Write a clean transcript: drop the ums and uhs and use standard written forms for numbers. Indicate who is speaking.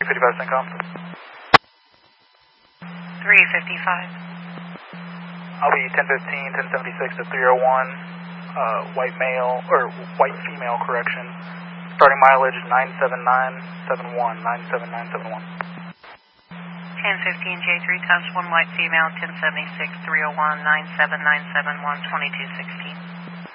Speaker 1: 255 CENTCOM.
Speaker 2: 355.
Speaker 1: I'll be 1015, 1076 to 301, white male, or white female, correction. Starting mileage 97971, 97971.
Speaker 2: 1015 J3 times 1 white female, 1076 301 97971 2216.